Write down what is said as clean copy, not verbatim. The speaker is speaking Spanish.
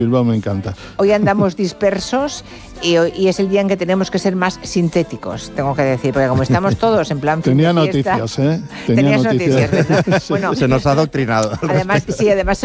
Bilbao me encanta. Hoy andamos dispersos y es el día en que tenemos que ser más sintéticos, tengo que decir, porque como estamos todos en plan Tenía fin de fiesta, noticias, ¿eh? Tenías noticias, ¿verdad? Sí. Bueno, Se nos ha adoctrinado. además